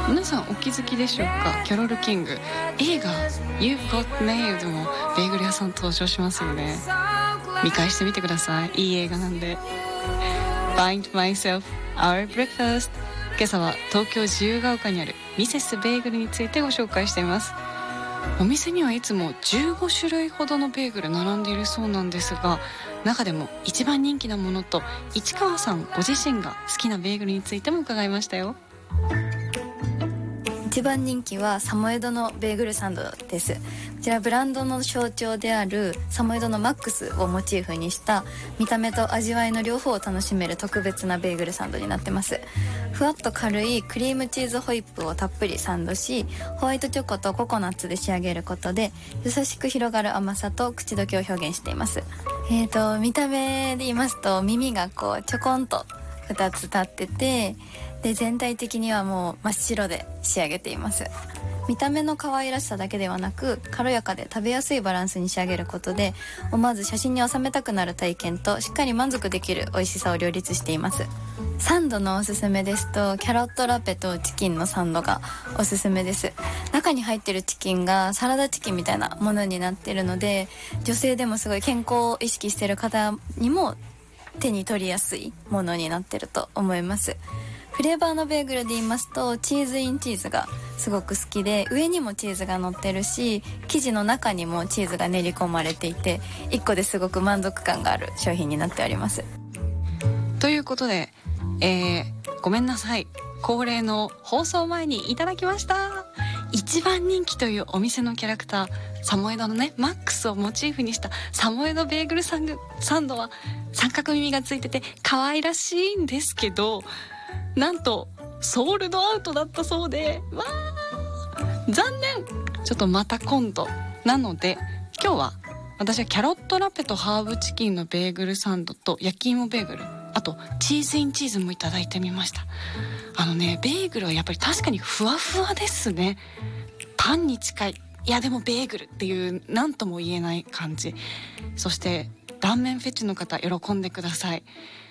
皆さんお気づきでしょうか？キャロル・キング、映画 You've Got Mail でもベーグル屋さん登場しますよね。見返してみてください。いい映画なんで。 Find Myself Our Breakfast、 今朝は東京自由が丘にあるミセスベーグルについてご紹介しています。お店にはいつも15種類ほどのベーグル並んでいるそうなんですが、中でも一番人気なものと市川さんご自身が好きなベーグルについても伺いましたよ。 一番人気はサモエドのベーグルサンドです。こちらブランドの象徴であるサモエドのマックスをモチーフにした見た目と味わいの両方を楽しめる特別なベーグルサンドになってます。ふわっと軽いクリームチーズホイップをたっぷりサンドし、ホワイトチョコとココナッツで仕上げることで優しく広がる甘さと口どけを表現しています。見た目で言いますと、耳がこうちょこんと2つ立ってて、で全体的にはもう真っ白で仕上げています。見た目の可愛らしさだけではなく、軽やかで食べやすいバランスに仕上げることで、思わず写真に収めたくなる体験としっかり満足できる美味しさを両立しています。サンドのおすすめですと、キャロットラペとチキンのサンドがおすすめです。中に入ってるチキンがサラダチキンみたいなものになってるので、女性でもすごい健康を意識してる方にも手に取りやすいものになってると思います。フレーバーのベーグルで言いますと、チーズインチーズがすごく好きで、上にもチーズが乗ってるし、生地の中にもチーズが練り込まれていて、1個ですごく満足感がある商品になっております。 ということで、ごめんなさい、恒例の放送前にいただきました。一番人気というお店のキャラクター、サモエドのねマックスをモチーフにしたサモエドベーグルサンドは三角耳がついてて可愛らしいんですけど、なんとソールドアウトだったそうで、わー残念。ちょっとまた今度なので、今日は私はキャロットラペとハーブチキンのベーグルサンドと焼き芋ベーグル、あとチーズインチーズもいただいてみました。ベーグルはやっぱり確かにふわふわですね。パンに近い、いやでもベーグルっていう何とも言えない感じ。そして断面フェチの方喜んでください。